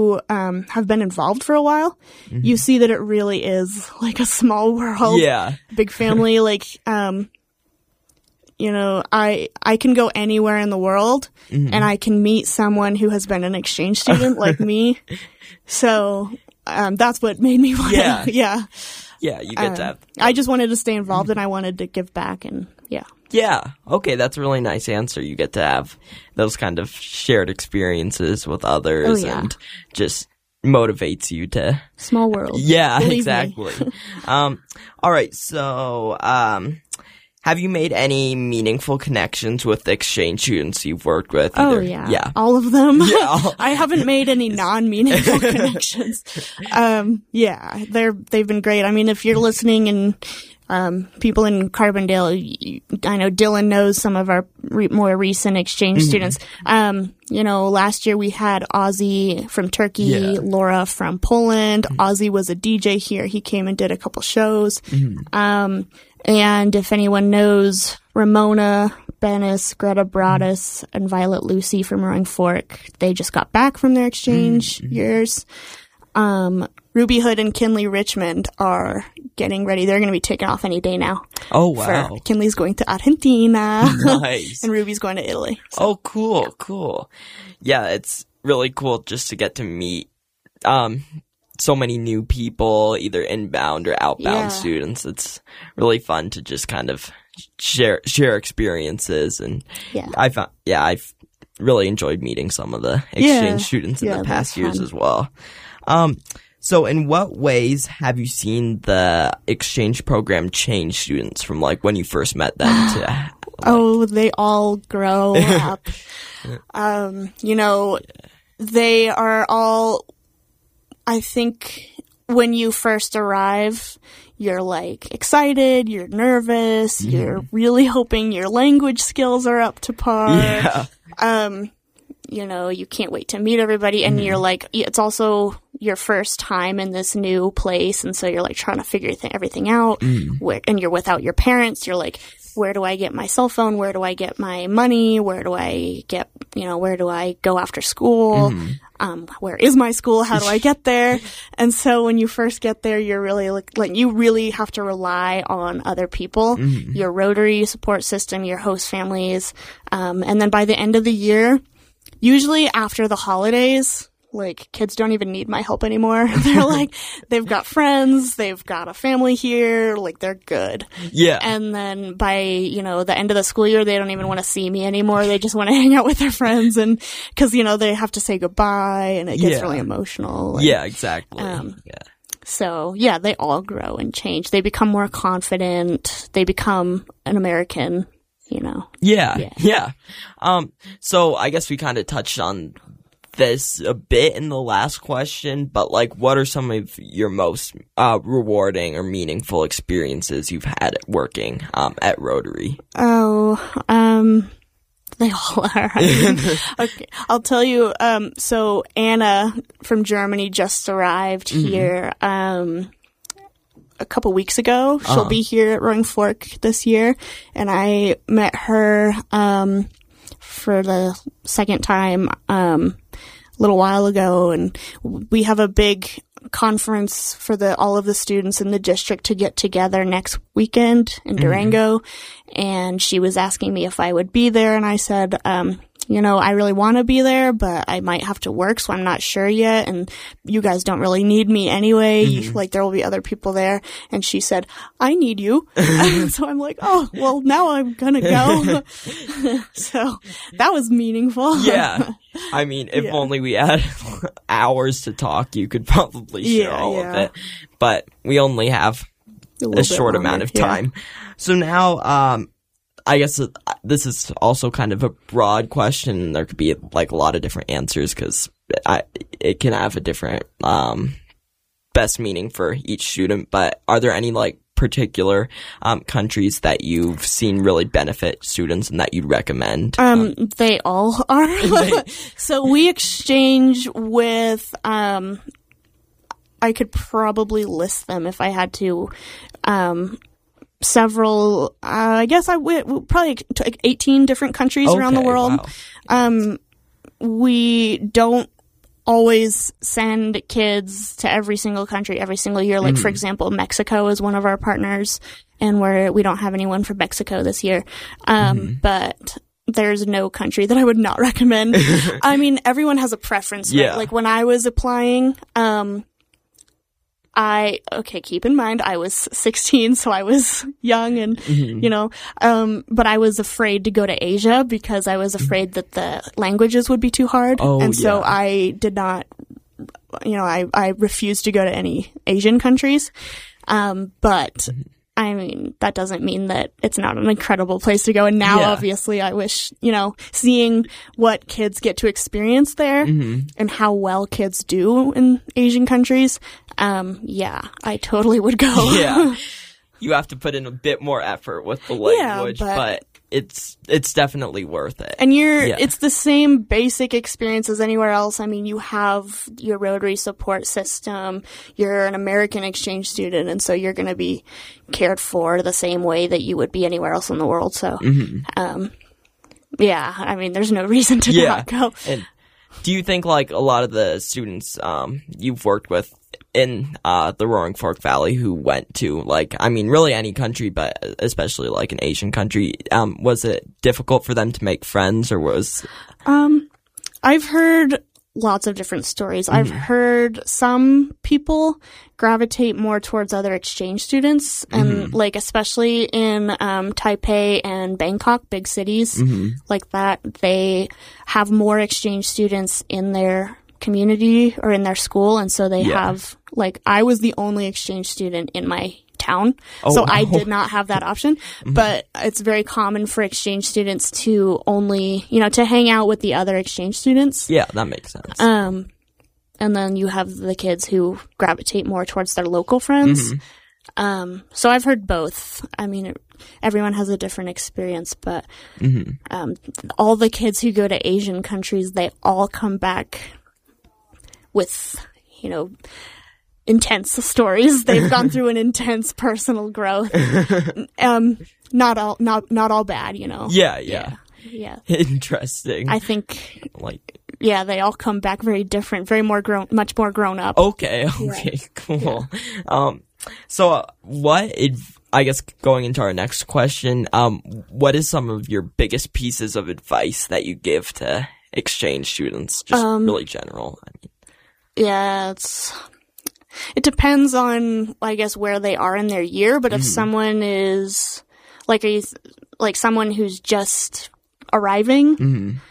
who have been involved for a while, you see that it really is like a small world. Yeah. Big family. Like, you know, I can go anywhere in the world and I can meet someone who has been an exchange student like me. So that's what made me want to. Yeah. Yeah, you get to have... I just wanted to stay involved and I wanted to give back, and yeah. Yeah. Okay, that's a really nice answer. You get to have those kind of shared experiences with others and just motivates you to... Small world. Yeah, Believe exactly. All right, so have you made any meaningful connections with the exchange students you've worked with? Either? Oh, yeah. All of them. Yeah. I haven't made any non-meaningful connections. Yeah, they've been great. I mean, if you're listening and people in Carbondale, I know Dylan knows some of our more recent exchange students. You know, last year we had Ozzy from Turkey, Laura from Poland. Ozzy was a DJ here. He came and did a couple shows. And if anyone knows Ramona Bennis, Greta Broadus, and Violet Lucy from Roaring Fork, they just got back from their exchange years. Ruby Hood and Kinley Richmond are getting ready. They're going to be taking off any day now. Oh, wow. Kinley's going to Argentina. Nice. And Ruby's going to Italy. So. Oh, cool. Yeah, it's really cool just to get to meet so many new people, either inbound or outbound students. It's really fun to just kind of share experiences, and I've really enjoyed meeting some of the exchange students in the past years as well. So in what ways have you seen the exchange program change students from like when you first met them to oh, they all grow up. You know, they are all, I think when you first arrive, you're like excited, you're nervous, you're really hoping your language skills are up to par. Yeah. You know, you can't wait to meet everybody, and you're like, it's also your first time in this new place, and so you're like trying to figure everything out, and you're without your parents. You're like, where do I get my cell phone? Where do I get my money? Where do I get, you know, where do I go after school? Where is my school? How do I get there? And so when you first get there, you're really like you really have to rely on other people, your Rotary support system, your host families. And then by the end of the year, usually after the holidays, like, kids don't even need my help anymore. They're like, they've got friends, they've got a family here, like, they're good. Yeah. And then by, you know, the end of the school year, they don't even want to see me anymore. They just want to hang out with their friends, and, cause, you know, they have to say goodbye, and it gets really emotional. And, yeah, exactly. So, yeah, they all grow and change. They become more confident. They become an American, you know. Yeah. So I guess we kind of touched on this a bit in the last question, but like, what are some of your most rewarding or meaningful experiences you've had working at Rotary? They all are. Okay, I'll tell you. So Anna from Germany just arrived here a couple weeks ago. She'll be here at Roaring Fork this year, and I met her for the second time a little while ago, and we have a big conference for all of the students in the district to get together next weekend in Durango, and she was asking me if I would be there, and I said, you know, I really want to be there, but I might have to work, so I'm not sure yet, and you guys don't really need me anyway. Like, there will be other people there. And she said, I need you. So I'm like, oh, well, now I'm gonna go. So that was meaningful. Yeah. I mean, if only we had hours to talk, you could probably share all of it. But we only have a short amount of time. So now, I guess this is also kind of a broad question. There could be like a lot of different answers because it can have a different best meaning for each student. But are there any like particular countries that you've seen really benefit students and that you'd recommend? They all are. So we exchange with I could probably list them if I had to. Several, I guess probably 18 different countries around the world. Wow. We don't always send kids to every single country every single year. Like, for example, Mexico is one of our partners, and we don't have anyone from Mexico this year. But there's no country that I would not recommend. I mean, everyone has a preference, right? Like, when I was applying, keep in mind, I was 16, so I was young and, you know, but I was afraid to go to Asia because I was afraid that the languages would be too hard. So I did not, you know, I refused to go to any Asian countries. But I mean, that doesn't mean that it's not an incredible place to go. And now, obviously, I wish, you know, seeing what kids get to experience there and how well kids do in Asian countries, I totally would go. Yeah. You have to put in a bit more effort with the language, but it's definitely worth it. And it's the same basic experience as anywhere else. I mean, you have your Rotary support system, you're an American exchange student, and so you're going to be cared for the same way that you would be anywhere else in the world. So, I mean, there's no reason to not go. And do you think, like, a lot of the students you've worked with in the Roaring Fork Valley who went to, like, I mean, really any country, but especially, like, an Asian country, was it difficult for them to make friends, or was... I've heard lots of different stories. I've heard some people gravitate more towards other exchange students, and, like, especially in Taipei and Bangkok, big cities like that, they have more exchange students in their community or in their school, and so they have, like, I was the only exchange student in my town, so I did not have that option, but it's very common for exchange students to only, you know, to hang out with the other exchange students. Yeah, that makes sense. And then you have the kids who gravitate more towards their local friends. So I've heard both. I mean, everyone has a different experience, but all the kids who go to Asian countries, they all come back with, you know, intense stories. They've gone through an intense personal growth. Not all bad, you know. Yeah. Interesting. I think, like, they all come back very different, much more grown up. Okay, cool. So I guess going into our next question, what is some of your biggest pieces of advice that you give to exchange students? Just really general. I mean. Yeah, it depends on, I guess, where they are in their year, but if someone is like someone who's just arriving,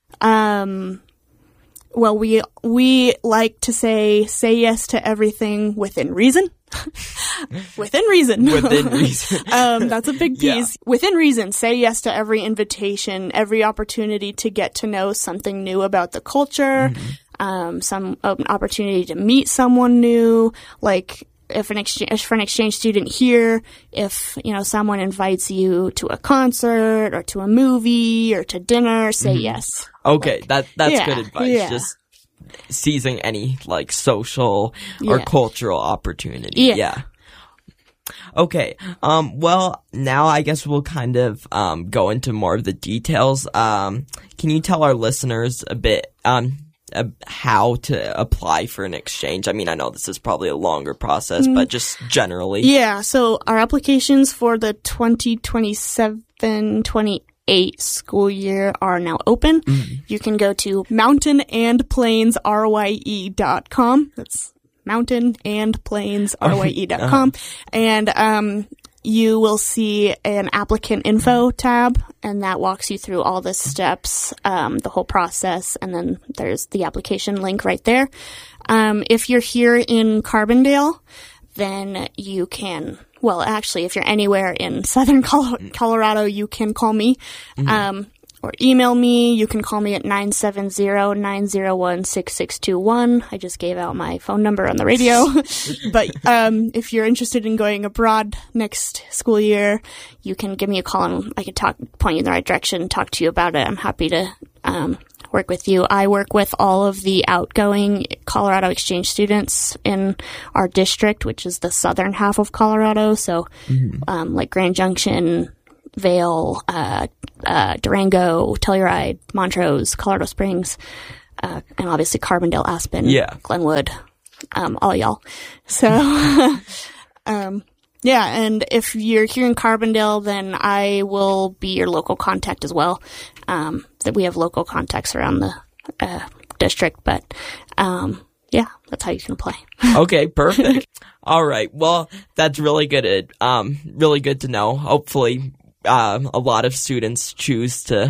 well, we like to say yes to everything within reason. Within reason. That's a big piece. Yeah. Within reason, say yes to every invitation, every opportunity to get to know something new about the culture, some opportunity to meet someone new. Like, if for an exchange student here, if, you know, someone invites you to a concert or to a movie or to dinner, say yes. Okay, that's good advice. Yeah. Just seizing any, like, social or cultural opportunity. Yeah. Okay. Well, now I guess we'll kind of go into more of the details. Can you tell our listeners a bit how to apply for an exchange? I mean, I know this is probably a longer process, but just generally. Yeah, so our applications for the 2027-28 school year are now open. You can go to mountainandplainsrye.com. That's mountainandplainsrye.com. And you will see an applicant info tab, and that walks you through all the steps, the whole process, and then there's the application link right there. If you're here in Carbondale, then you can, well, actually, if you're anywhere in southern Colorado, you can call me, or email me. You can call me at 970-901-6621. I just gave out my phone number on the radio. But if you're interested in going abroad next school year, you can give me a call and I can point you in the right direction, talk to you about it. I'm happy to work with you. I work with all of the outgoing Colorado exchange students in our district, which is the southern half of Colorado. So like Grand Junction, Vail, Durango, Telluride, Montrose, Colorado Springs. and obviously Carbondale, Aspen, Glenwood, all y'all. So, yeah, and if you're here in Carbondale, then I will be your local contact as well. That we have local contacts around the district, but yeah, that's how you can apply. Okay, perfect. All right, well, that's really good. Really good to know. Hopefully, a lot of students choose to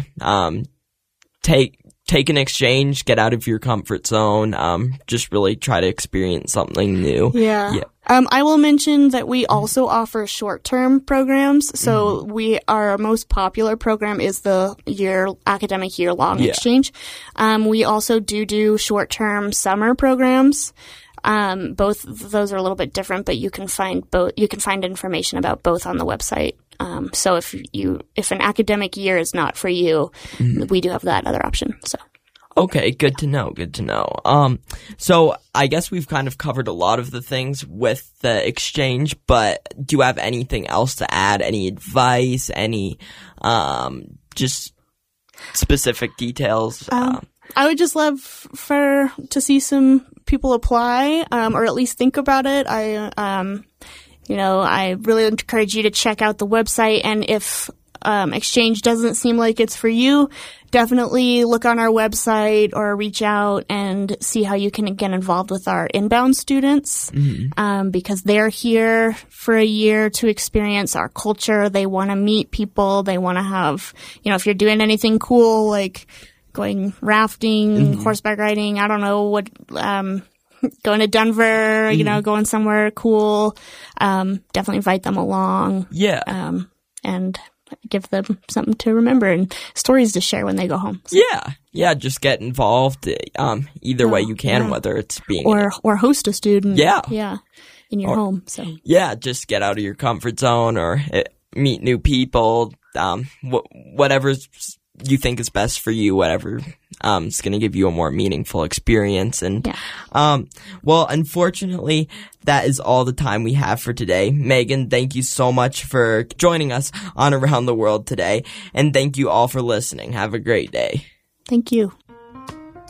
take an exchange, get out of your comfort zone, just really try to experience something new. Yeah. I will mention that we also offer short-term programs. So our most popular program is the academic year-long exchange. We also do short-term summer programs. Both of those are a little bit different, but you can find information about both on the website. So if an academic year is not for you, we do have that other option. So. Okay, good to know. So I guess we've kind of covered a lot of the things with the exchange, but do you have anything else to add? Any advice? Any, just specific details? I would just love to see some people apply, or at least think about it. I really encourage you to check out the website, and if exchange doesn't seem like it's for you, definitely look on our website or reach out and see how you can get involved with our inbound students, because they're here for a year to experience our culture. They want to meet people. They want to have, if you're doing anything cool, like going rafting, horseback riding, I don't know what, going to Denver, going somewhere cool, definitely invite them along. Yeah. And give them something to remember and stories to share when they go home. So. Yeah, just get involved. Either way you can, whether it's being or host a student. Yeah, in your home. So just get out of your comfort zone or meet new people. Whatever you think is best for you, whatever is going to give you a more meaningful experience. And well, unfortunately, that is all the time we have for today. Megan, thank you so much for joining us on Around the World today, and thank you all for listening. Have a great day. Thank you.